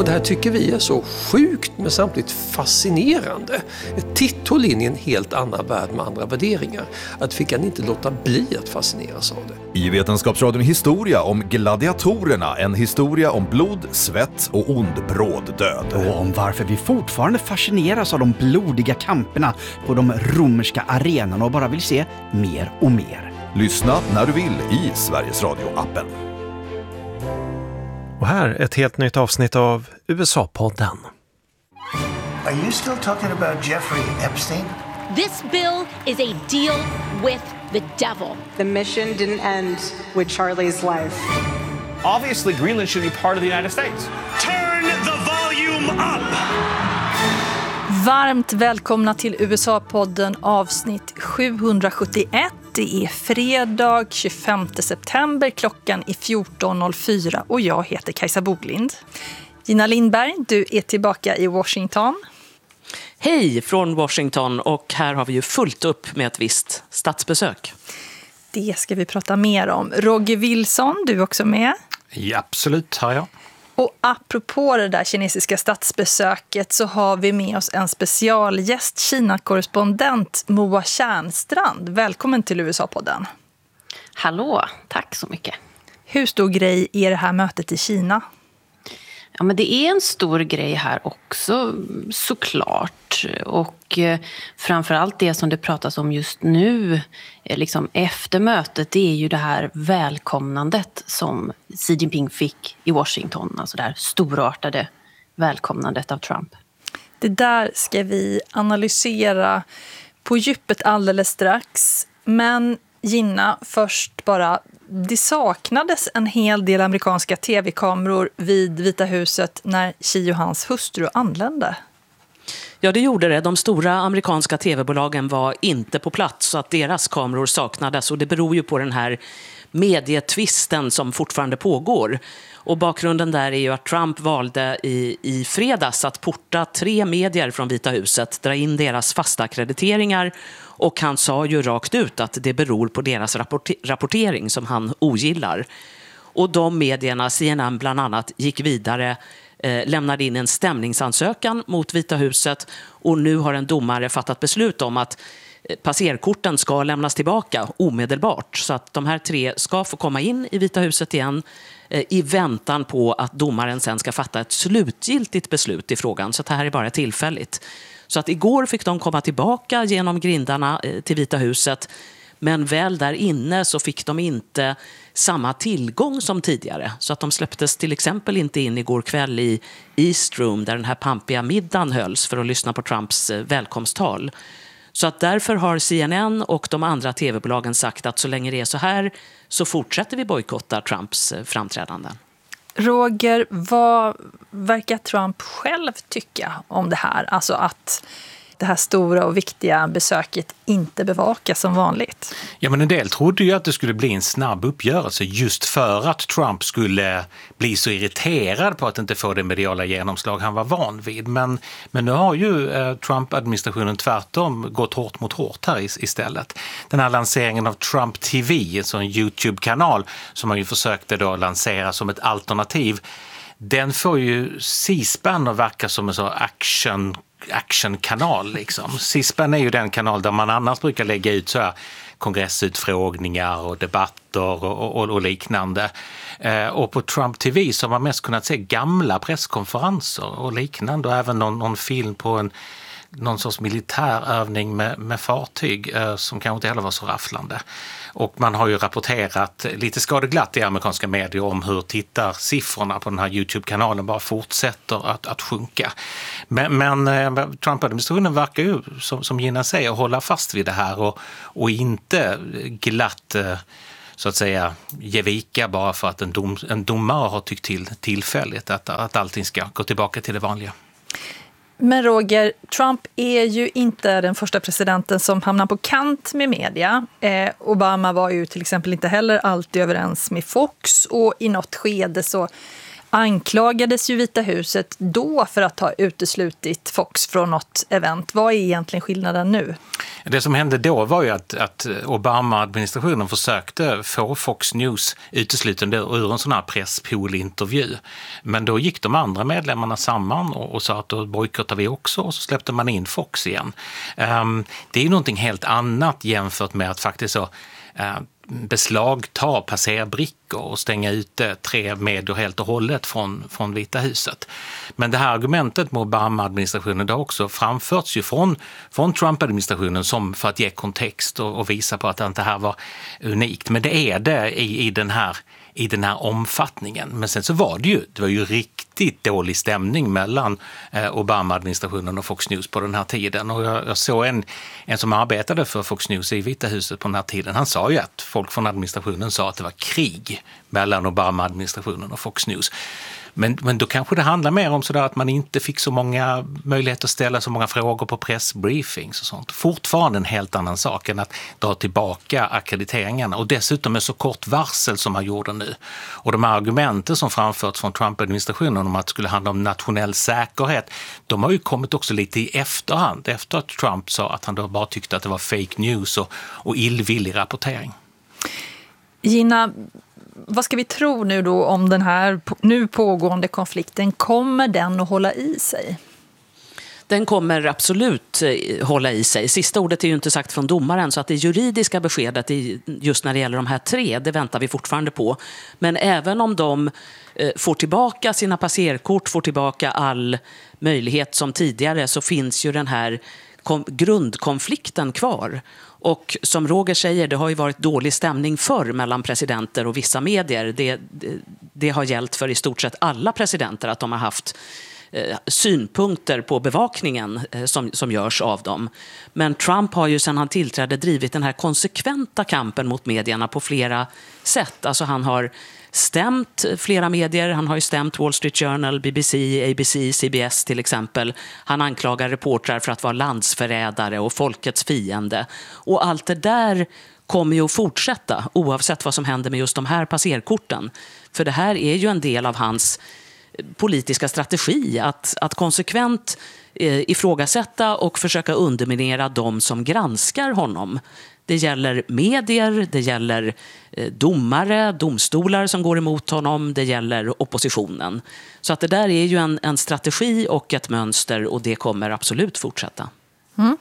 Och det här tycker vi är så sjukt men samtidigt fascinerande. Ett titthåll in i en helt annan värld med andra värderingar. Att vi kan inte låta bli att fascineras av det. I Vetenskapsradion historia om gladiatorerna, en historia om blod, svett och ond bråd död. Och om varför vi fortfarande fascineras av de blodiga kamperna på de romerska arenorna och bara vill se mer och mer. Lyssna när du vill i Sveriges Radio-appen. Och här ett helt nytt avsnitt av USA-podden. Are you still talking about Jeffrey Epstein? This bill is a deal with the devil. The mission didn't end with Charlie's life. Obviously, Greenland should be part of the United States. Turn the volume up! Varmt välkomna till USA-podden avsnitt 771. Det är fredag 25 september, klockan är 14.04 och jag heter Kajsa Boglind. Gina Lindberg, du är tillbaka i Washington. Hej från Washington, och här har vi ju fullt upp med ett visst statsbesök. Det ska vi prata mer om. Roger Wilson, du är också med. Ja, absolut, har jag. Och apropå det där kinesiska statsbesöket så har vi med oss en specialgäst, Kina-korrespondent Moa Tjärnstrand. Välkommen till USA-podden. Hallå, tack så mycket. Hur stor grej är det här mötet i Kina? Ja, men det är en stor grej här också, såklart. Och framförallt det som det pratas om just nu, liksom efter mötet, det är ju det här välkomnandet som Xi Jinping fick i Washington. Alltså det här storartade välkomnandet av Trump. Det där ska vi analysera på djupet alldeles strax. Men Gina, först bara, det saknades en hel del amerikanska tv-kameror vid Vita huset när Xi och hans hustru anlände. Ja, det gjorde det. De stora amerikanska tv-bolagen var inte på plats, så att deras kameror saknades. Och det beror ju på den här medietvisten som fortfarande pågår. Och bakgrunden där är ju att Trump valde i fredags att porta 3 medier från Vita huset, dra in deras fasta akkrediteringar, och han sa ju rakt ut att det beror på deras rapportering som han ogillar. Och de medierna, CNN bland annat, gick vidare, lämnade in en stämningsansökan mot Vita huset, och nu har en domare fattat beslut om att passerkorten ska lämnas tillbaka omedelbart, så att de här 3 ska få komma in i Vita huset igen i väntan på att domaren sen ska fatta ett slutgiltigt beslut i frågan. Så att det här är bara tillfälligt. Så att igår fick de komma tillbaka genom grindarna till Vita huset, men väl där inne så fick de inte samma tillgång som tidigare. Så att de släpptes till exempel inte in igår kväll i East Room där den här pampiga middagen hölls för att lyssna på Trumps välkomsttal. Så att därför har CNN och de andra tv-bolagen sagt att så länge det är så här så fortsätter vi bojkotta Trumps framträdanden. Roger, vad verkar Trump själv tycka om det här? Alltså att det här stora och viktiga besöket inte bevakas som vanligt. Ja, men en del trodde ju att det skulle bli en snabb uppgörelse just för att Trump skulle bli så irriterad på att inte få det mediala genomslag han var van vid. Men nu har ju Trump-administrationen tvärtom gått hårt mot hårt här istället. Den här lanseringen av Trump TV, alltså en YouTube-kanal som man ju försökte då lansera som ett alternativ, den får ju C-SPAN att verka som en så actionkanal liksom. C-SPAN är ju den kanal där man annars brukar lägga ut så här kongressutfrågningar och debatter och liknande. Och på Trump TV så har man mest kunnat se gamla presskonferenser och liknande, och även någon film på någon sorts militärövning med fartyg som kanske inte heller var så rafflande. Och man har ju rapporterat lite skadeglatt i amerikanska medier om hur tittarsiffrorna på den här YouTube-kanalen bara fortsätter att sjunka. Men Trump-administrationen verkar ju, som Gina säger, hålla fast vid det här och inte glatt så att säga ge vika bara för att en domare har tyckt tillfälligt att allting ska gå tillbaka till det vanliga. Men Roger, Trump är ju inte den första presidenten som hamnar på kant med media. Obama var ju till exempel inte heller alltid överens med Fox, och i något skede så anklagades ju Vita huset då för att ha uteslutit Fox från något event. Vad är egentligen skillnaden nu? Det som hände då var ju att Obama-administrationen försökte få Fox News uteslutande ur en sån här presspool-intervju. Men då gick de andra medlemmarna samman och sa att då bojkottar vi också, och så släppte man in Fox igen. Det är ju någonting helt annat jämfört med att faktiskt så beslagta passerbrickor och stänga ute 3 medier helt och hållet från Vita huset. Men det här argumentet med Obama-administrationen det har också framförts ju från Trump-administrationen som för att ge kontext och visa på att det här var unikt. Men det är det i den här omfattningen. Men sen så var det var ju riktigt dålig stämning mellan Obama-administrationen och Fox News på den här tiden. Och jag såg en som arbetade för Fox News i Vita huset på den här tiden. Han sa ju att folk från administrationen sa att det var krig mellan Obama-administrationen och Fox News. Men då kanske det handlar mer om sådär att man inte fick så många möjligheter att ställa så många frågor på pressbriefings och sånt. Fortfarande en helt annan sak än att dra tillbaka akkrediteringarna och dessutom med så kort varsel som man gjorde nu. Och de argumenten som framförts från Trump-administrationen om att det skulle handla om nationell säkerhet, de har ju kommit också lite i efterhand efter att Trump sa att han då bara tyckte att det var fake news och illvillig rapportering. Gina, vad ska vi tro nu då om den här nu pågående konflikten? Kommer den att hålla i sig? Den kommer absolut hålla i sig. Sista ordet är ju inte sagt från domaren, så att det juridiska beskedet just när det gäller de här 3, det väntar vi fortfarande på. Men även om de får tillbaka sina passerkort, får tillbaka all möjlighet som tidigare, så finns ju den här grundkonflikten kvar. Och som Roger säger, det har ju varit dålig stämning förr mellan presidenter och vissa medier. Det har gällt för i stort sett alla presidenter att de har haft synpunkter på bevakningen som görs av dem. Men Trump har ju sedan han tillträdde drivit den här konsekventa kampen mot medierna på flera sätt. Alltså han har stämt flera medier, han har ju stämt Wall Street Journal, BBC, ABC, CBS till exempel. Han anklagar reportrar för att vara landsförrädare och folkets fiende. Och allt det där kommer ju att fortsätta oavsett vad som händer med just de här passerkorten. För det här är ju en del av hans politiska strategi att konsekvent ifrågasätta och försöka underminera de som granskar honom. Det gäller medier, det gäller domare, domstolar som går emot honom, det gäller oppositionen. Så att det där är ju en strategi och ett mönster, och det kommer absolut fortsätta. Mm.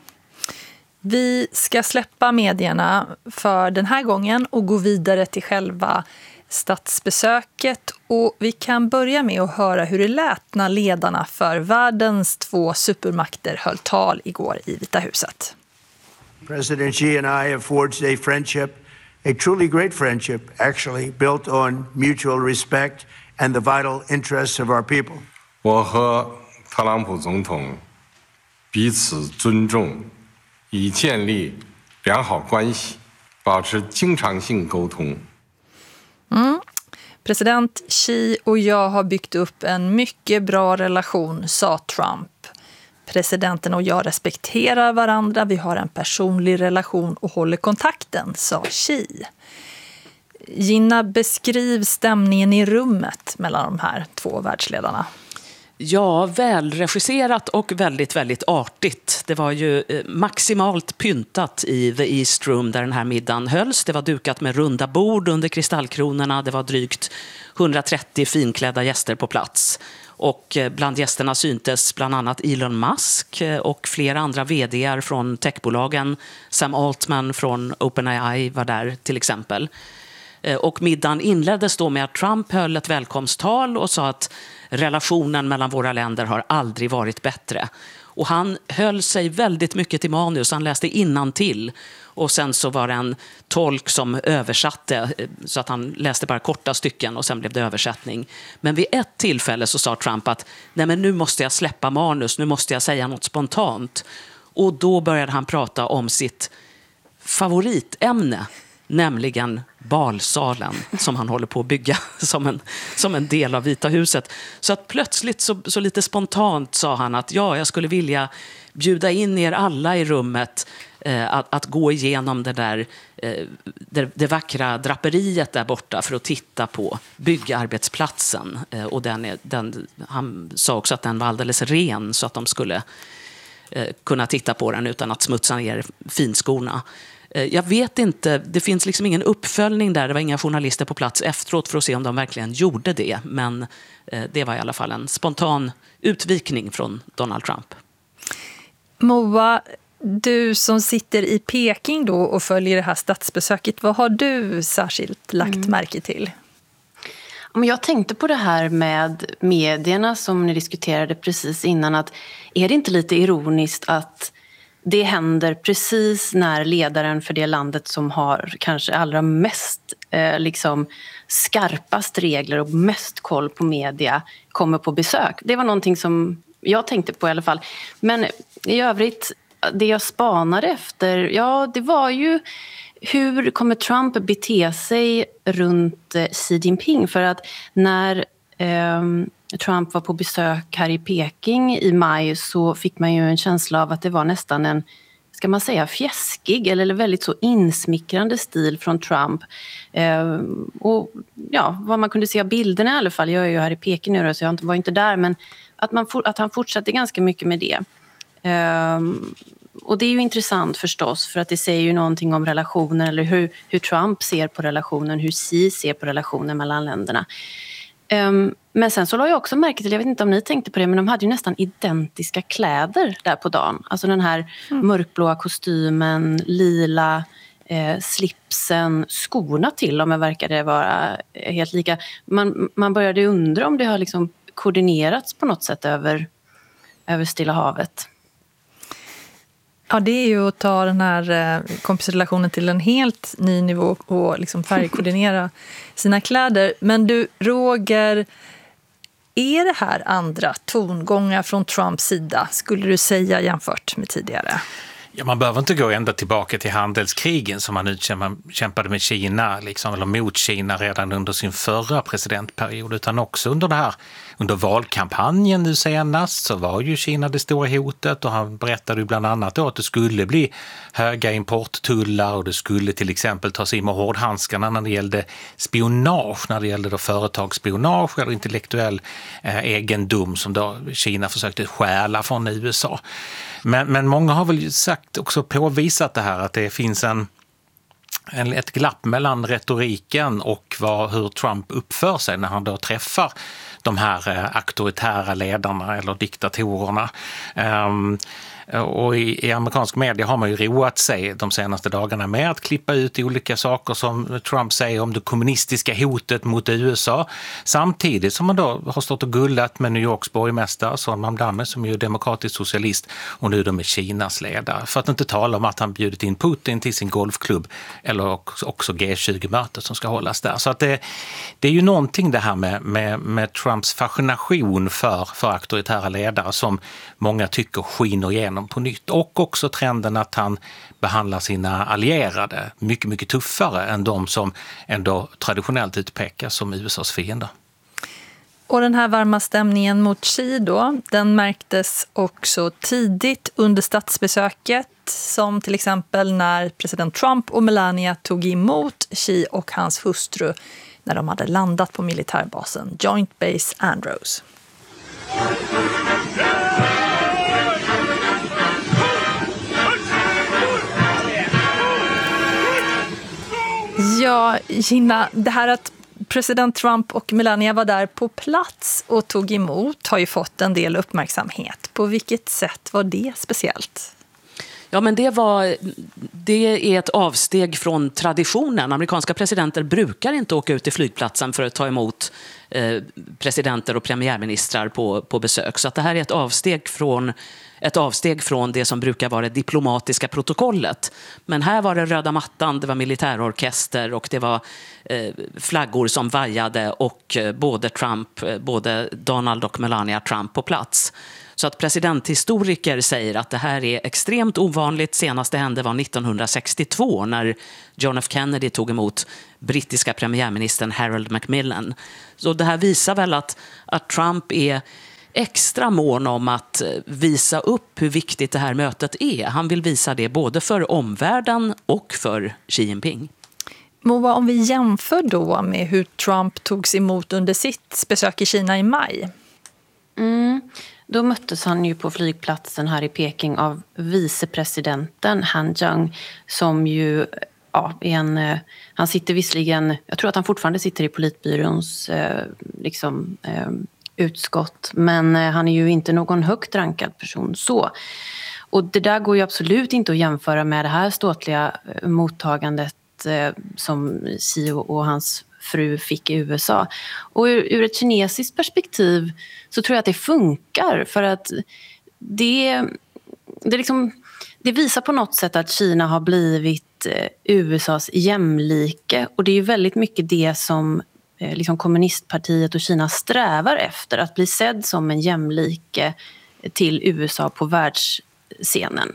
Vi ska släppa medierna för den här gången och gå vidare till själva statsbesöket, och vi kan börja med att höra hur det lät när ledarna för världens 2 supermakter höll tal igår i Vita huset. President Xi and I have forged a friendship, a truly great friendship, actually, built on mutual respect and the vital interests of our people. 我和特朗普总统彼此尊重，以建立良好关系，保持经常性沟通。 President Xi och jag har byggt upp en mycket bra relation, sa Trump. Presidenten och jag respekterar varandra, vi har en personlig relation och håller kontakten, sa Xi. Gina, beskriv stämningen i rummet mellan de här 2 världsledarna. Ja, välregisserat och väldigt, väldigt artigt. Det var ju maximalt pyntat i The East Room där den här middagen hölls. Det var dukat med runda bord under kristallkronorna. Det var drygt 130 finklädda gäster på plats. Och bland gästerna syntes bland annat Elon Musk och flera andra vd:ar från techbolagen. Sam Altman från OpenAI var där till exempel. Och middagen inleddes då med att Trump höll ett välkomsttal och sa att relationen mellan våra länder har aldrig varit bättre. Och han höll sig väldigt mycket till manus, han läste innantill. Och sen så var det en tolk som översatte, så att han läste bara korta stycken och sen blev det översättning. Men vid ett tillfälle så sa Trump att nej, men nu måste jag släppa manus, nu måste jag säga något spontant. Och då började han prata om sitt favoritämne, nämligen balsalen som han håller på att bygga som en del av Vita huset. Så att plötsligt så lite spontant sa han att ja, jag skulle vilja bjuda in er alla i rummet att gå igenom det vackra draperiet där borta för att titta på byggarbetsplatsen. Och han sa också att den var alldeles ren så att de skulle kunna titta på den utan att smutsa ner finskorna. Jag vet inte, det finns liksom ingen uppföljning där. Det var inga journalister på plats efteråt för att se om de verkligen gjorde det. Men det var i alla fall en spontan utvikning från Donald Trump. Moa, du som sitter i Peking då och följer det här statsbesöket, vad har du särskilt lagt märke till? Jag tänkte på det här med medierna som ni diskuterade precis innan. Att är det inte lite ironiskt att det händer precis när ledaren för det landet som har kanske allra mest skarpast regler och mest koll på media kommer på besök? Det var någonting som jag tänkte på i alla fall. Men i övrigt, det jag spanade efter, det var ju hur kommer Trump bete sig runt Xi Jinping? För att när Trump var på besök här i Peking i maj så fick man ju en känsla av att det var nästan en, ska man säga, fjäskig eller väldigt så insmickrande stil från Trump. Och vad man kunde se av bilderna i alla fall, jag är ju här i Peking nu så jag var inte där, men att han fortsatte ganska mycket med det. Och det är ju intressant förstås för att det säger ju någonting om relationen eller hur Trump ser på relationen, hur Xi ser på relationen mellan länderna. Men sen så la jag också märke till, jag vet inte om ni tänkte på det, men de hade ju nästan identiska kläder där på dagen. Alltså den här mörkblåa kostymen, lila slipsen, skorna till och med verkade vara helt lika. Man började undra om det har liksom koordinerats på något sätt över Stilla havet. Ja, det är ju att ta den här kompisrelationen till en helt ny nivå och liksom färgkoordinera sina kläder. Men du, Roger, är det här andra tongångar från Trumps sida, skulle du säga, jämfört med tidigare? Ja, man behöver inte gå ända tillbaka till handelskrigen som man utkämpade med Kina, eller mot Kina redan under sin förra presidentperiod, utan också under valkampanjen nu senast så var ju Kina det stora hotet, och han berättade ju bland annat då att det skulle bli höga importtullar och det skulle till exempel tas in med hårdhandskarna när det gällde spionage, när det gällde då företagsspionage eller intellektuell egendom som då Kina försökte stjäla från USA. Men många har väl också påvisat det här att det finns ett glapp mellan retoriken och hur Trump uppför sig när han då träffar de här auktoritära ledarna eller diktatorerna. Och i amerikansk media har man ju roat sig de senaste dagarna med att klippa ut olika saker som Trump säger om det kommunistiska hotet mot USA. Samtidigt som man då har stått och gullat med New Yorks borgmästare Son Mamdani som är demokratisk socialist och nu då med Kinas ledare. För att inte tala om att han bjudit in Putin till sin golfklubb eller också G20-mötet som ska hållas där. Så att det är ju någonting det här med Trumps fascination för auktoritära ledare som många tycker skiner igenom på nytt. Och också trenden att han behandlar sina allierade mycket, mycket tuffare än de som ändå traditionellt utpekas som USAs fiender. Och den här varma stämningen mot Xi då, den märktes också tidigt under statsbesöket, som till exempel när president Trump och Melania tog emot Xi och hans hustru när de hade landat på militärbasen Joint Base Andrews. Ja, Gina, det här att president Trump och Melania var där på plats och tog emot har ju fått en del uppmärksamhet. På vilket sätt var det speciellt? Ja, men det är ett avsteg från traditionen. Amerikanska presidenter brukar inte åka ut till flygplatsen för att ta emot presidenter och premiärministrar på besök. Så att det här är ett avsteg från det som brukar vara det diplomatiska protokollet. Men här var det röda mattan, det var militärorkester och det var flaggor som vajade och både Donald och Melania Trump på plats. Så att presidenthistoriker säger att det här är extremt ovanligt. Senast det hände var 1962 när John F. Kennedy tog emot brittiska premiärministern Harold Macmillan. Så det här visar väl att Trump är extra mån om att visa upp hur viktigt det här mötet är. Han vill visa det både för omvärlden och för Xi Jinping. Moa, om vi jämför då med hur Trump togs emot under sitt besök i Kina i maj. Då möttes han ju på flygplatsen här i Peking av vicepresidenten Han Zheng, som ju är han sitter visserligen, jag tror att han fortfarande sitter i politbyråns utskott, men han är ju inte någon högt rankad person så. Och det där går ju absolut inte att jämföra med det här ståtliga mottagandet som Xi och hans fru fick i USA. Och ur ett kinesiskt perspektiv så tror jag att det funkar, för att det visar på något sätt att Kina har blivit USAs jämlike, och det är ju väldigt mycket det som kommunistpartiet och Kina strävar efter, att bli sedd som en jämlike till USA på världsscenen.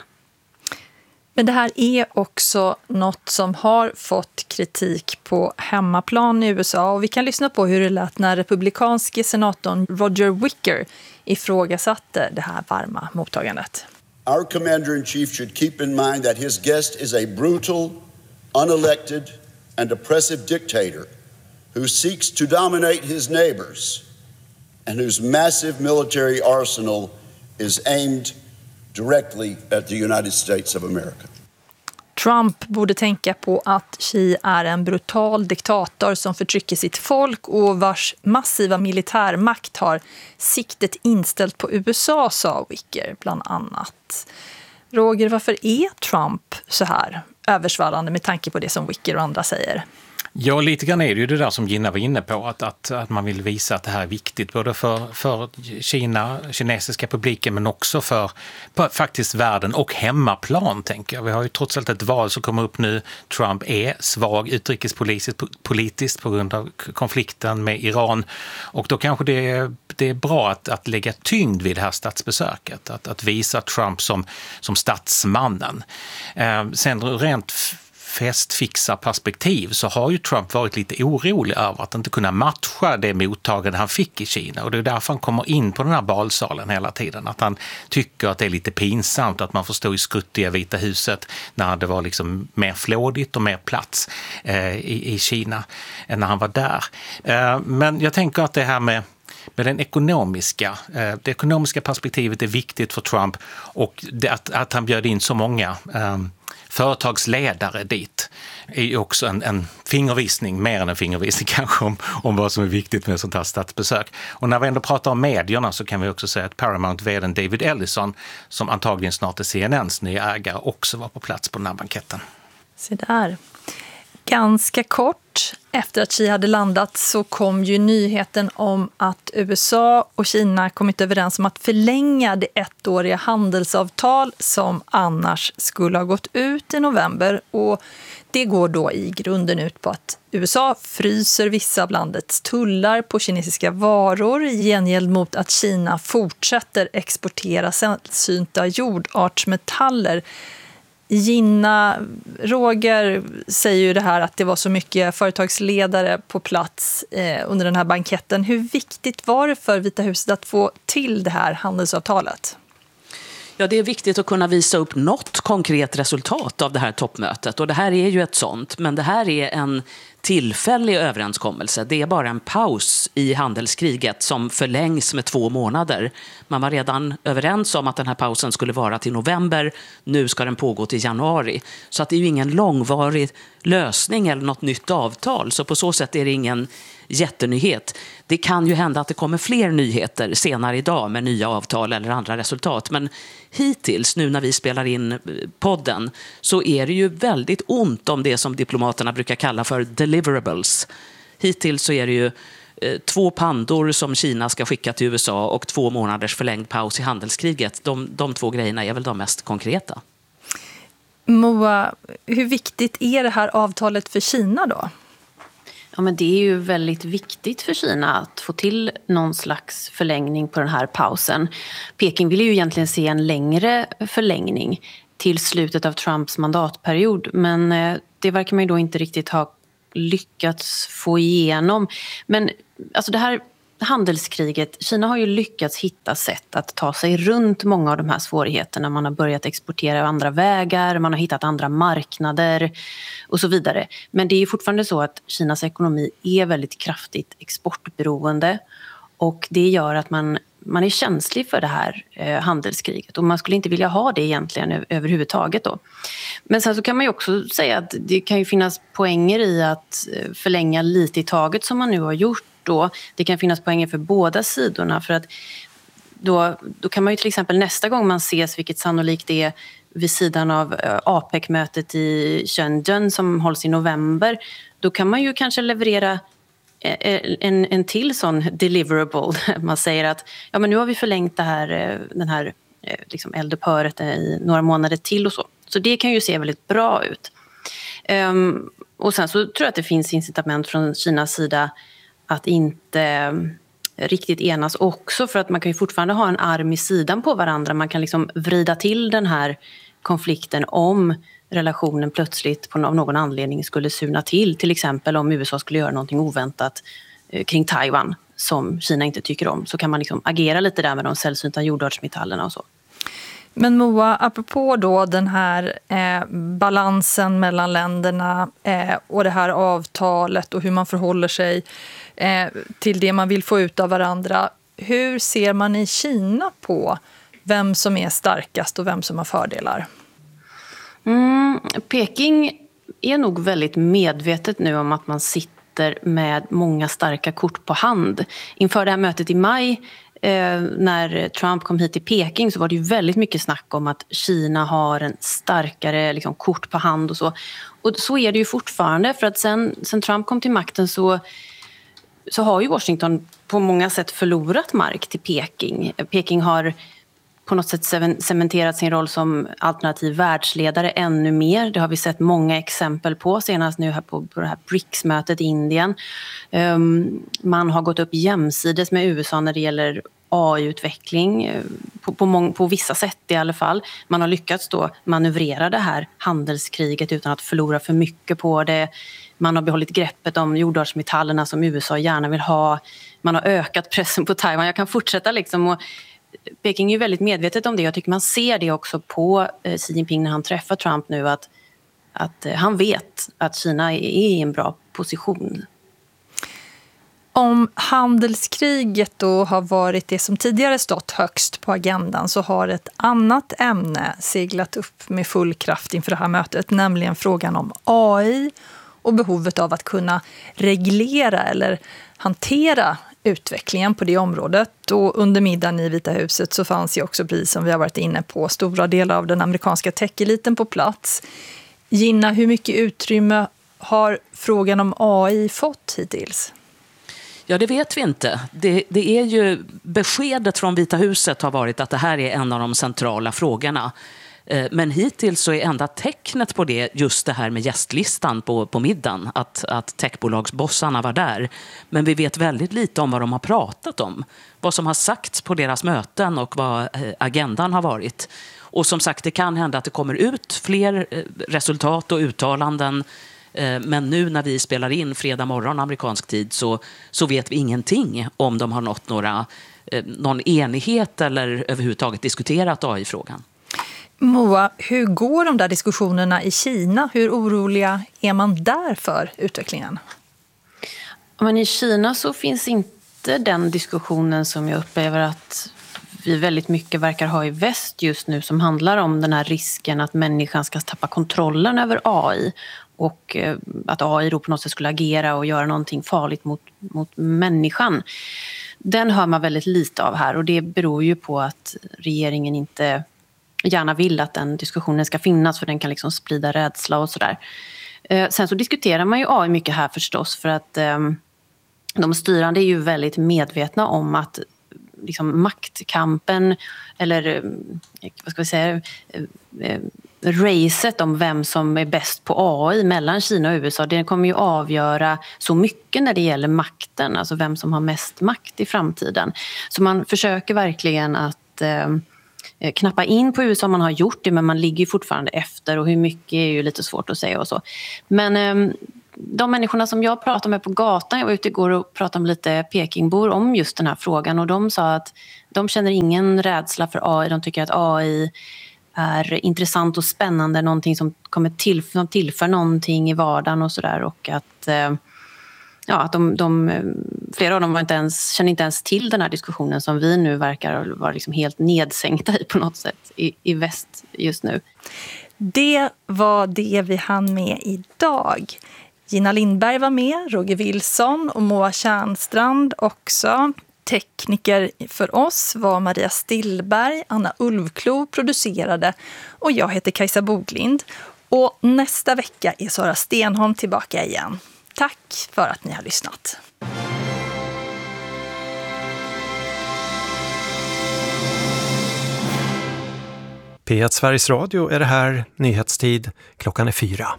Men det här är också något som har fått kritik på hemmaplan i USA, och vi kan lyssna på hur det lät när republikanske senatorn Roger Wicker ifrågasatte det här varma mottagandet. Our commander-in-chief should keep in mind that his guest is a brutal, unelected and oppressive dictator who seeks to dominate his neighbors and whose massive military arsenal is aimed directly at the United States of America. Trump borde tänka på att Xi är en brutal diktator som förtrycker sitt folk och vars massiva militärmakt har siktet inställt på USA, sa Wicker bland annat. Roger, varför är Trump så här översvallande med tanke på det som Wicker och andra säger? Ja, lite grann är det ju det där som Gina var inne på, att man vill visa att det här är viktigt både för kinesiska publiken, men också för faktiskt världen och hemmaplan, tänker jag. Vi har ju trots allt ett val som kommer upp nu. Trump är svag utrikespolitiskt på grund av konflikten med Iran, och då kanske det är bra att lägga tyngd vid det här statsbesöket, att visa Trump som statsmannen. Sen rent festfixa perspektiv så har ju Trump varit lite orolig över att inte kunna matcha det mottagande han fick i Kina, och det är därför han kommer in på den här balsalen hela tiden, att han tycker att det är lite pinsamt att man får stå i skruttiga Vita huset när det var liksom mer flådigt och mer plats i Kina än när han var där. Men jag tänker att det här med det ekonomiska perspektivet är viktigt för Trump, och att han bjöd in så många företagsledare dit är också en fingervisning, mer än en fingervisning kanske, om vad som är viktigt med ett sånt här statsbesök. Och när vi ändå pratar om medierna så kan vi också säga att Paramount-vd:n David Ellison, som antagligen snart är CNNs nya ägare, också var på plats på den här banketten. Så där. Ganska kort efter att Xi hade landat så kom ju nyheten om att USA och Kina kommit överens om att förlänga det ettåriga handelsavtal som annars skulle ha gått ut i november. Och det går då i grunden ut på att USA fryser vissa av landets tullar på kinesiska varor i gengäld mot att Kina fortsätter exportera sällsynta jordartsmetaller. Gina, Roger säger ju det här att det var så mycket företagsledare på plats under den här banketten. Hur viktigt var det för Vita huset att få till det här handelsavtalet? Ja, det är viktigt att kunna visa upp något konkret resultat av det här toppmötet. Och det här är ju ett sånt, men det här är en tillfällig överenskommelse. Det är bara en paus i handelskriget som förlängs med 2 månader. Man var redan överens om att den här pausen skulle vara till november. Nu ska den pågå till januari. Så att det är ju ingen långvarig lösning eller något nytt avtal. Så på så sätt är det ingen jättenyhet. Det kan ju hända att det kommer fler nyheter senare idag med nya avtal eller andra resultat. Men hittills, nu när vi spelar in podden, så är det ju väldigt ont om det som diplomaterna brukar kalla för deliverables. Hittills så är det ju 2 pandor som Kina ska skicka till USA och 2 månaders förlängd paus i handelskriget. De 2 grejerna är väl de mest konkreta. Moa, hur viktigt är det här avtalet för Kina då? Ja, men det är ju väldigt viktigt för Kina att få till någon slags förlängning på den här pausen. Peking vill ju egentligen se en längre förlängning till slutet av Trumps mandatperiod, men det verkar man ju då inte riktigt ha lyckats få igenom. Men alltså det här handelskriget, Kina har ju lyckats hitta sätt att ta sig runt många av de här svårigheterna. Man har börjat exportera andra vägar, man har hittat andra marknader och så vidare. Men det är fortfarande så att Kinas ekonomi är väldigt kraftigt exportberoende, och det gör att man man är känslig för det här handelskriget och man skulle inte vilja ha det egentligen överhuvudtaget då. Men sen så kan man ju också säga att det kan ju finnas poänger i att förlänga lite i taget som man nu har gjort då. Det kan finnas poänger för båda sidorna för att då kan man ju till exempel nästa gång man ses, vilket sannolikt är vid sidan av APEC-mötet i Shenzhen som hålls i november, då kan man ju kanske leverera en till sån deliverable. Man säger att ja, men nu har vi förlängt den här liksom eldupphöret i några månader till och så. Så det kan ju se väldigt bra ut. Och sen så tror jag att det finns incitament från Kinas sida att inte riktigt enas också, för att man kan ju fortfarande ha en arm i sidan på varandra. Man kan liksom vrida till den här konflikten om relationen plötsligt av någon anledning skulle surna till exempel om USA skulle göra någonting oväntat kring Taiwan som Kina inte tycker om, så kan man liksom agera lite där med de sällsynta jordartsmetallerna och så. Men Moa, apropå då den här balansen mellan länderna och det här avtalet och hur man förhåller sig till det man vill få ut av varandra. Hur ser man i Kina på vem som är starkast och vem som har fördelar? Peking är nog väldigt medvetet nu om att man sitter med många starka kort på hand. Inför det här mötet i maj när Trump kom hit till Peking så var det ju väldigt mycket snack om att Kina har en starkare liksom, kort på hand och så. Och så är det ju fortfarande, för att sen Trump kom till makten så har ju Washington på många sätt förlorat mark till Peking. Peking har på något sätt cementerat sin roll som alternativ världsledare ännu mer. Det har vi sett många exempel på, senast nu här på det här BRICS-mötet i Indien. Man har gått upp jämsides med USA när det gäller AI-utveckling på vissa sätt i alla fall. Man har lyckats då manövrera det här handelskriget utan att förlora för mycket på det. Man har behållit greppet om jordartsmetallerna som USA gärna vill ha. Man har ökat pressen på Taiwan. Jag kan fortsätta liksom, och Peking är ju väldigt medvetet om det. Jag tycker man ser det också på Xi Jinping när han träffar Trump nu, att han vet att Kina är i en bra position. Om handelskriget då har varit det som tidigare stått högst på agendan, så har ett annat ämne seglat upp med full kraft inför det här mötet, nämligen frågan om AI och behovet av att kunna reglera eller hantera utvecklingen på det området. Och under middagen i Vita huset så fanns ju också, precis som vi har varit inne på, stora delar av den amerikanska tech-eliten på plats. Gina, hur mycket utrymme har frågan om AI fått hittills? Ja, det vet vi inte. Det är ju, beskedet från Vita huset har varit att det här är en av de centrala frågorna. Men hittills så är enda tecknet på det just det här med gästlistan på middagen, att techbolagsbossarna var där. Men vi vet väldigt lite om vad de har pratat om, vad som har sagts på deras möten och vad agendan har varit. Och som sagt, det kan hända att det kommer ut fler resultat och uttalanden. Men nu när vi spelar in fredag morgon amerikansk tid så vet vi ingenting om de har nått någon enighet eller överhuvudtaget diskuterat AI-frågan. Moa, hur går de där diskussionerna i Kina? Hur oroliga är man där för utvecklingen? Men i Kina så finns inte den diskussionen som jag upplever att vi väldigt mycket verkar ha i väst just nu, som handlar om den här risken att människan ska tappa kontrollen över AI och att AI då på något sätt skulle agera och göra någonting farligt mot människan. Den hör man väldigt lite av här, och det beror ju på att regeringen inte gärna vill att den diskussionen ska finnas, för den kan liksom sprida rädsla och sådär. Sen så diskuterar man ju AI mycket här förstås, för att de styrande är ju väldigt medvetna om att liksom maktkampen, eller vad ska vi säga, racet om vem som är bäst på AI mellan Kina och USA, det kommer ju avgöra så mycket när det gäller makten, alltså vem som har mest makt i framtiden. Så man försöker verkligen att knappa in på USA. Man har gjort det, men man ligger ju fortfarande efter, och hur mycket är ju lite svårt att säga och så. Men de människorna som jag pratade med på gatan, jag var ute igår och pratade med lite Pekingbor om just den här frågan, och de sa att de känner ingen rädsla för AI. De tycker att AI är intressant och spännande, någonting som kommer tillför någonting i vardagen och sådär, och att att flera av dem känner inte ens till den här diskussionen som vi nu verkar vara liksom helt nedsänkta i på något sätt i väst just nu. Det var det vi hann med idag. Gina Lindberg var med, Roger Wilson och Moa Tjärnstrand också. Tekniker för oss var Maria Stillberg, Anna Ulvklo producerade och jag heter Kajsa Boglind. Och nästa vecka är Sara Stenholm tillbaka igen. Tack för att ni har lyssnat. P1 Sveriges Radio är det här, nyhetstid, klockan är 4.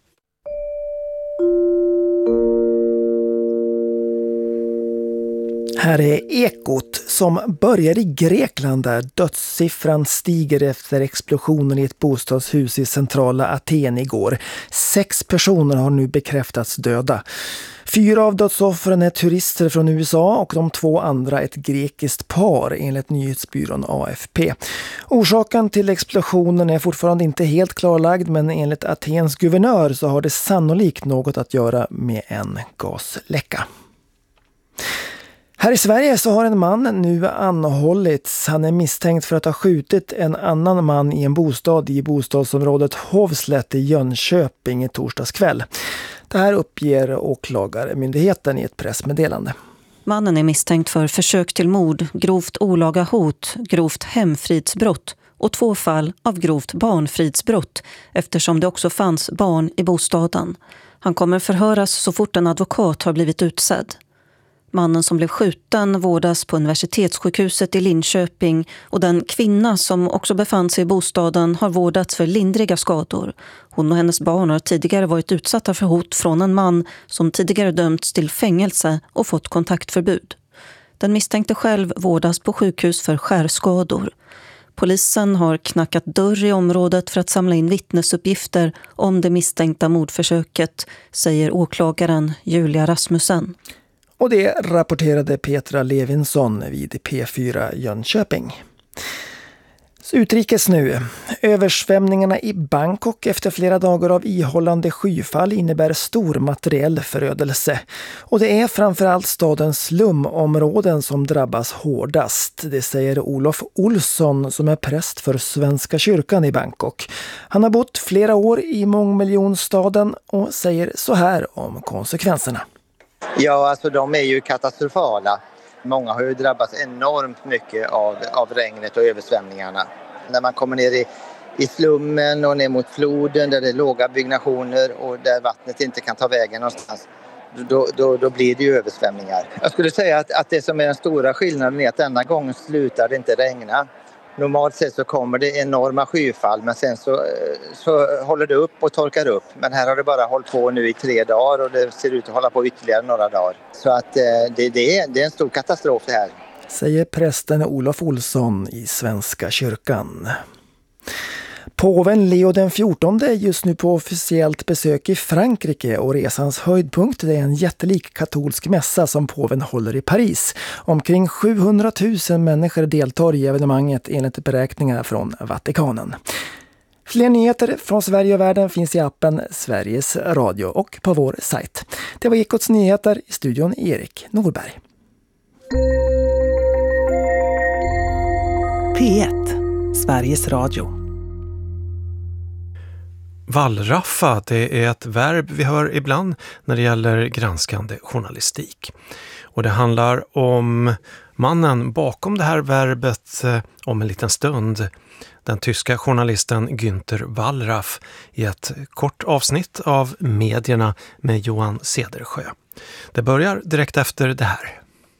Här är Ekot som börjar i Grekland där dödssiffran stiger efter explosionen i ett bostadshus i centrala Aten igår. 6 personer har nu bekräftats döda. 4 av dödsoffren är turister från USA och de 2 andra ett grekiskt par enligt nyhetsbyrån AFP. Orsaken till explosionen är fortfarande inte helt klarlagd men enligt Atens guvernör så har det sannolikt något att göra med en gasläcka. Här i Sverige så har en man nu anhållits. Han är misstänkt för att ha skjutit en annan man i en bostad i bostadsområdet Hovslätt i Jönköping i torsdags kväll. Det här uppger åklagarmyndigheten i ett pressmeddelande. Mannen är misstänkt för försök till mord, grovt olaga hot, grovt hemfridsbrott och 2 fall av grovt barnfridsbrott eftersom det också fanns barn i bostaden. Han kommer förhöras så fort en advokat har blivit utsedd. Mannen som blev skjuten vårdas på universitetssjukhuset i Linköping och den kvinna som också befann sig i bostaden har vårdats för lindriga skador. Hon och hennes barn har tidigare varit utsatta för hot från en man som tidigare dömts till fängelse och fått kontaktförbud. Den misstänkte själv vårdas på sjukhus för skärskador. Polisen har knackat dörr i området för att samla in vittnesuppgifter om det misstänkta mordförsöket, säger åklagaren Julia Rasmussen. Och det rapporterade Petra Levinsson vid P4 Jönköping. Så utrikes nu. Översvämningarna i Bangkok efter flera dagar av ihållande skyfall innebär stor materiell förödelse. Och det är framförallt stadens slumområden som drabbas hårdast. Det säger Olof Olsson som är präst för Svenska kyrkan i Bangkok. Han har bott flera år i mångmiljonstaden och säger så här om konsekvenserna. Ja, alltså de är ju katastrofala. Många har ju drabbats enormt mycket av regnet och översvämningarna. När man kommer ner i slummen och ner mot floden där det är låga byggnationer och där vattnet inte kan ta vägen någonstans, då blir det ju översvämningar. Jag skulle säga att det som är den stora skillnaden är att denna gången slutar det inte regna. Normalt sett så kommer det enorma skyfall men sen så håller det upp och torkar upp. Men här har det bara hållit på nu i 3 dagar och det ser ut att hålla på ytterligare några dagar. Så att det är en stor katastrof det här. Säger prästen Olof Olsson i Svenska kyrkan. Påven Leo den 14 är just nu på officiellt besök i Frankrike och resans höjdpunkt är en jättelik katolsk mässa som påven håller i Paris. Omkring 700 000 människor deltar i evenemanget enligt beräkningar från Vatikanen. Fler nyheter från Sverige och världen finns i appen Sveriges Radio och på vår sajt. Det var Ekots nyheter, i studion Erik Norberg. P1, Sveriges Radio. Wallraffa, det är ett verb vi hör ibland när det gäller granskande journalistik. Och det handlar om mannen bakom det här verbet om en liten stund. Den tyska journalisten Günther Wallraff i ett kort avsnitt av Medierna med Johan Cedersjö. Det börjar direkt efter det här.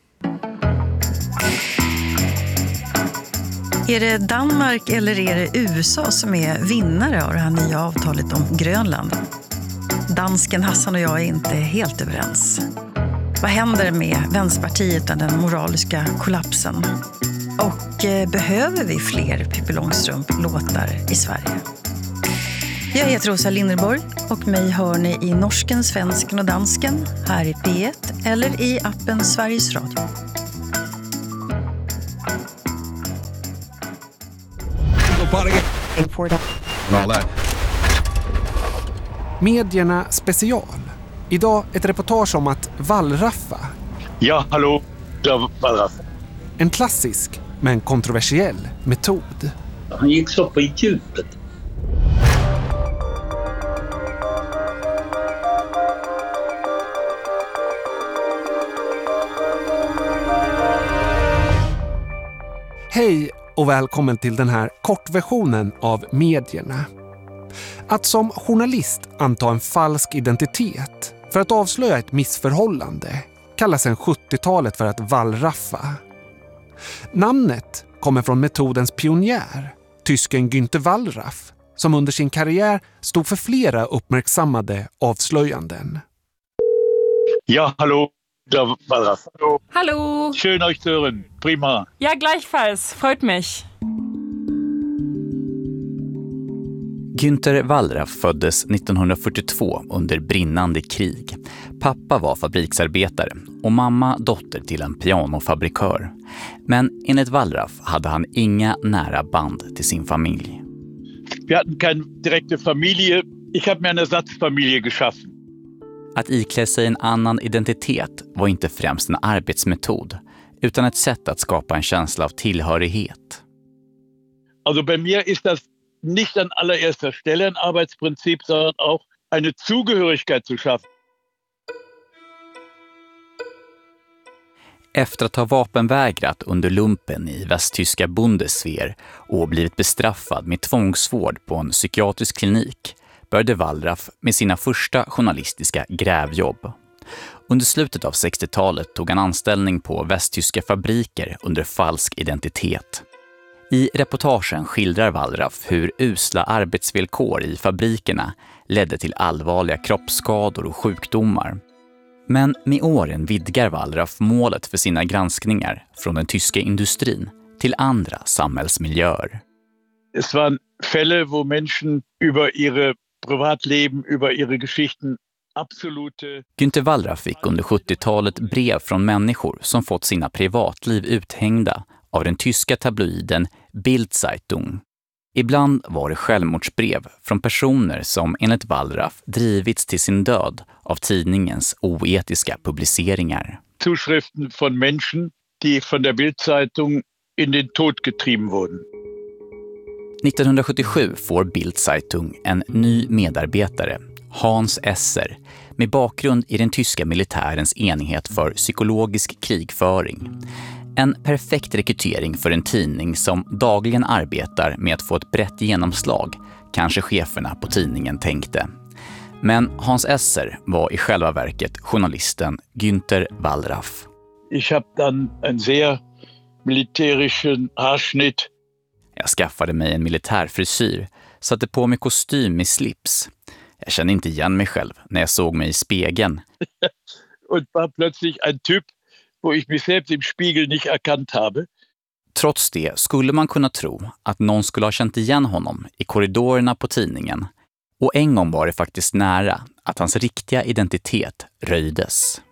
Är det Danmark eller är det USA som är vinnare av det här nya avtalet om Grönland? Dansken Hassan och jag är inte helt överens. Vad händer med Vänsterpartiet och den moraliska kollapsen? Och behöver vi fler Pippi Långstrump-låtar i Sverige? Jag heter Rosa Linderborg och mig hör ni i norsken, svensken och dansken här i P1 eller i appen Sveriges Radio. Medierna special. Idag ett reportage om att wallraffa. Ja, hallå, wallraff. En klassisk men kontroversiell metod. Han gick så på djupet. Hej och välkommen till den här kortversionen av medierna. Att som journalist anta en falsk identitet för att avslöja ett missförhållande kallas sedan 70-talet för att wallraffa. Namnet kommer från metodens pionjär, tysken Günter Wallraff, som under sin karriär stod för flera uppmärksammade avslöjanden. Ja, hallå, Wallraff. Hallo. Schön euch zu hören. Prima. Ja, gleichfalls. Freut mich. Günter Wallraff föddes 1942 under brinnande krig. Pappa var fabriksarbetare och mamma dotter till en pianofabrikör. Men enligt Wallraff hade han inga nära band till sin familj. Vi hade keine direkte Familie. Ich habe mir eine Ersatzfamilie geschaffen. Att iklä sig en annan identitet var inte främst en arbetsmetod, utan ett sätt att skapa en känsla av tillhörighet. Also bei mir ist das nicht an allererster Stelle ein Arbeitsprinzip, sondern auch eine Zugehörigkeit zu schaffen. Efter att ha vapenvägrat under lumpen i västtyska Bundeswehr och blivit bestraffad med tvångsvård på en psykiatrisk klinik började Wallraff med sina första journalistiska grävjobb. Under slutet av 60-talet tog han anställning på västtyska fabriker under falsk identitet. I reportagen skildrar Wallraff hur usla arbetsvillkor i fabrikerna ledde till allvarliga kroppsskador och sjukdomar. Men med åren vidgar Wallraff målet för sina granskningar från den tyska industrin till andra samhällsmiljöer. Es waren Fälle, wo Menschen über ihre Privatleben, über ihre Geschichten absolute... Günter Wallraff fick under 70-talet brev från människor som fått sina privatliv uthängda av den tyska tabloiden Bild-Zeitung. Ibland var det självmordsbrev från personer som enligt Wallraff drivits till sin död av tidningens oetiska publiceringar. Zuschriften von Menschen, die von der Bild-Zeitung in den Tod getrieben wurden. 1977 får Bild-Zeitung en ny medarbetare, Hans Esser, med bakgrund i den tyska militärens enhet för psykologisk krigföring. En perfekt rekrytering för en tidning som dagligen arbetar med att få ett brett genomslag, kanske cheferna på tidningen tänkte. Men Hans Esser var i själva verket journalisten Günter Wallraff. Ich habe dann en sehr militärischen Haarschnitt. Jag skaffade mig en militärfrisyr, satte på mig kostym med slips. Jag kände inte igen mig själv när jag såg mig i spegeln. Und war plötzlich ein Typ, wo ich mich selbst im Spiegel nicht erkannt habe. Trots det skulle man kunna tro att någon skulle ha känt igen honom i korridorerna på tidningen. Och en gång var det faktiskt nära att hans riktiga identitet röjdes.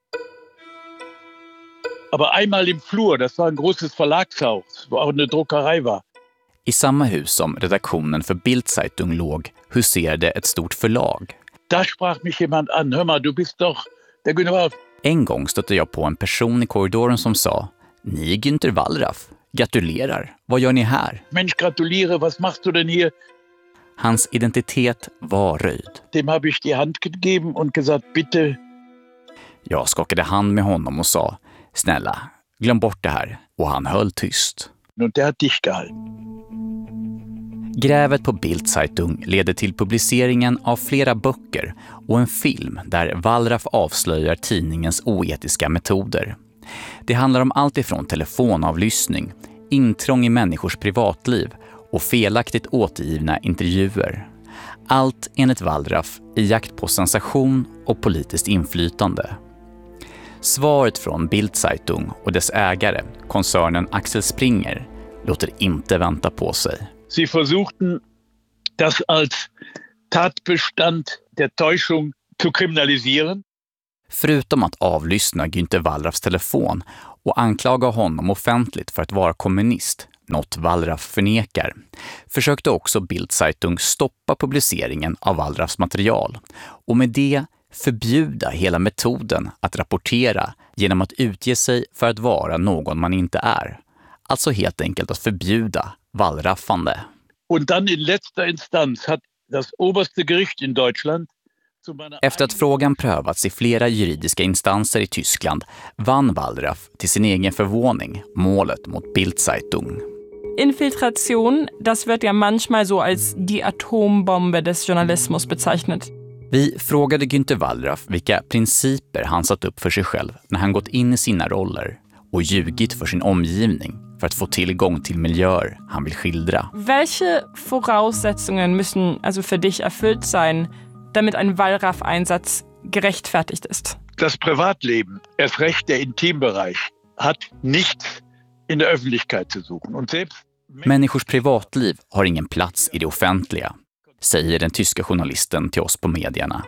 Aber einmal im Flur, das war ein großes Verlagshaus, wo auch eine Druckerei war. I samma hus som redaktionen för Bild-Zeitung låg huserade ett stort förlag. Da sprach mich jemand an, hör mal, du bist doch der Günter Wallraff. En gång stötte jag på en person i korridoren som sa: "Ni är Günter Wallraff. Gratulerar. Vad gör ni här?" Mensch, gratuliere, was machst du denn hier? Hans identitet var röjd. Dem habe ich die Hand gegeben und gesagt, bitte. Jag skakade hand med honom och sa: "Snälla, glöm bort det här." Och han höll tyst. Und der hat dich gehalten. Grävet på Bild-Zeitung leder till publiceringen av flera böcker och en film där Wallraff avslöjar tidningens oetiska metoder. Det handlar om allt ifrån telefonavlyssning, intrång i människors privatliv och felaktigt återgivna intervjuer. Allt enligt Wallraff i jakt på sensation och politiskt inflytande. Svaret från Bild-Zeitung och dess ägare, koncernen Axel Springer, låter inte vänta på sig. Sie versuchten, das als Tatbestand der Täuschung zu kriminalisieren. Förutom att avlyssna Günter Wallraffs telefon och anklaga honom offentligt för att vara kommunist, något Wallraff förnekar, försökte också Bild-Zeitung stoppa publiceringen av Wallraffs material och med det förbjuda hela metoden att rapportera genom att utge sig för att vara någon man inte är. Alltså helt enkelt att förbjuda wallraffande. Och dann in letzter Instanz hat das oberste Gericht in Deutschland. Efter att frågan prövats i flera juridiska instanser i Tyskland vann Wallraff till sin egen förvåning målet mot Bild-Zeitung. Infiltration, das wird ja manchmal so als die Atombombe des Journalismus bezeichnet. Vi frågade Günther Wallraff vilka principer han satt upp för sig själv när han gått in i sina roller och ljugit för sin omgivning för att få tillgång till miljöer han vill skildra. Welche Voraussetzungen müssen also für dich erfüllt sein, damit ein Wallraff-Einsatz gerechtfertigt ist? Das Privatleben, erst recht der Intimbereich, hat nichts in der Öffentlichkeit zu suchen. Und selbst Människors privatliv har ingen plats i det offentliga, säger den tyska journalisten till oss på medierna.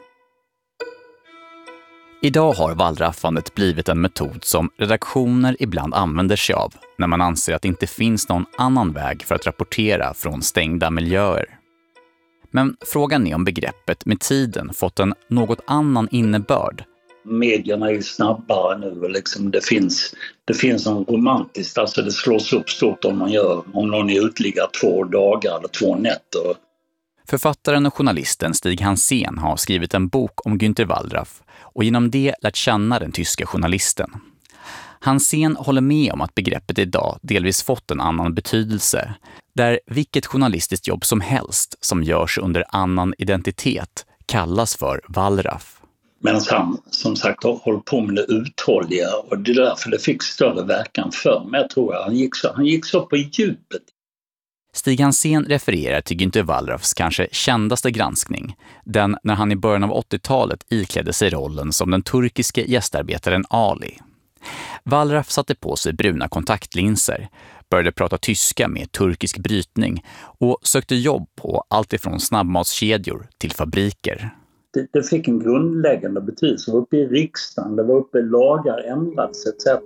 Idag har wallraffandet blivit en metod som redaktioner ibland använder sig av när man anser att det inte finns någon annan väg för att rapportera från stängda miljöer. Men frågan är om begreppet med tiden fått en något annan innebörd. Medierna är ju snabbare nu och liksom det finns en romantiskt, alltså det slås upp stort om någon är utliggare 2 dagar eller 2 nätter. Författaren och journalisten Stig Hansén har skrivit en bok om Günther Wallraff och genom det lärt känna den tyska journalisten. Hansén håller med om att begreppet idag delvis fått en annan betydelse, där vilket journalistiskt jobb som helst som görs under annan identitet kallas för Wallraff. Men han som sagt har hållit på med det uthålliga och det är därför det fick större verkan för mig, jag tror han gick så på djupet. Stig Hansén refererar till Günther Wallraffs kanske kändaste granskning, den när han i början av 80-talet iklädde sig rollen som den turkiske gästarbetaren Ali. Wallraff satte på sig bruna kontaktlinser, började prata tyska med turkisk brytning och sökte jobb på allt ifrån snabbmatskedjor till fabriker. Det fick en grundläggande betydelse. Det var uppe i riksdagen, det var uppe i lagar, ändrats etc.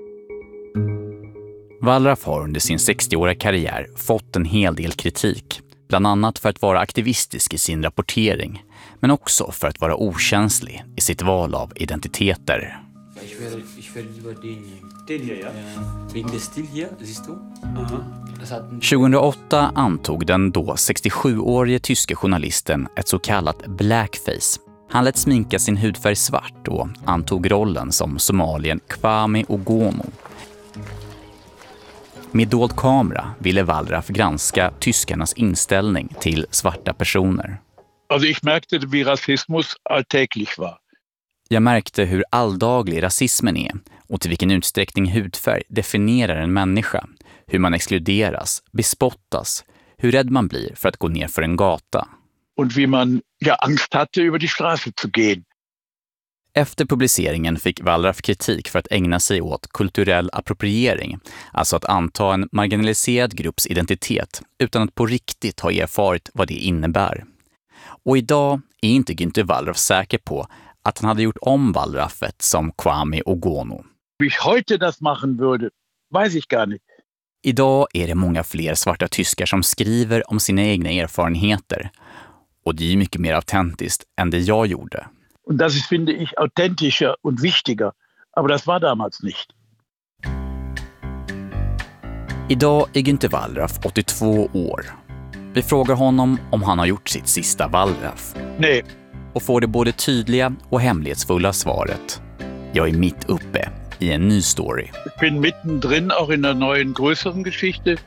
Wallraff har under sin 60-åriga karriär fått en hel del kritik. Bland annat för att vara aktivistisk i sin rapportering, men också för att vara okänslig i sitt val av identiteter. Ich werde lieber den hier, ja? Wegen des Stil hier, siehst du? 2008 antog den då 67-årige tyska journalisten ett så kallat blackface. Han lät sminka sin hudfärg svart och antog rollen som somalien Kwame Ogono. Med dold kamera ville Wallraff granska tyskarnas inställning till svarta personer. Also ich märkte, wie Rassismus alltäglich war. Jag märkte hur alldaglig rasismen är och till vilken utsträckning hudfärg definierar en människa. Hur man exkluderas, bespottas, hur rädd man blir för att gå ner för en gata. Und wie man Angst hatte, über die Straße zu gehen. Efter publiceringen fick Wallraff kritik för att ägna sig åt kulturell appropriering, alltså att anta en marginaliserad grupps identitet utan att på riktigt ha erfarit vad det innebär. Och idag är inte Günther Wallraff säker på att han hade gjort om Wallraffet som Kwame Ogono. Wie ich heute das machen würde, weiß ich gar nicht. Idag är det många fler svarta tyskar som skriver om sina egna erfarenheter. Och det är ju mycket mer autentiskt än det jag gjorde. Und das ist, finde ich, authentischer und wichtiger. Aber das war damals nicht. Idag är Günther Wallraff 82 år. Vi frågar honom om han har gjort sitt sista Wallraff. Nej. Och får det både tydliga och hemlighetsfulla svaret. Jag är mitt uppe i en ny story. Ich bin mittendrin auch in einer neuen, größeren Geschichte.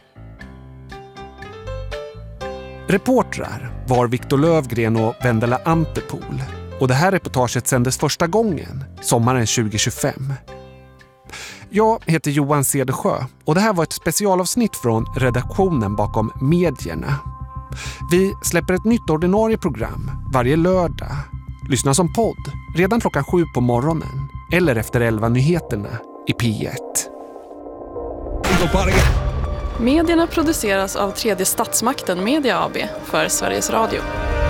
Reportrar var Viktor Lövgren och Vendela Amperpool. Och det här reportaget sändes första gången, sommaren 2025. Jag heter Johan Cedersjö och det här var ett specialavsnitt från redaktionen bakom medierna. Vi släpper ett nytt ordinarie program varje lördag. Lyssna som podd redan klockan 7 på morgonen eller efter 11-nyheterna i P1. Medierna produceras av Tredje Statsmakten Media AB för Sveriges Radio.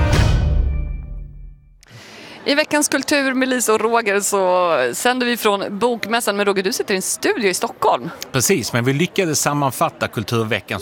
I veckans kultur med Lisa och Roger så sänder vi från Bokmässan. Men Roger, du sitter i en studio i Stockholm. Precis, men vi lyckades sammanfatta kulturveckan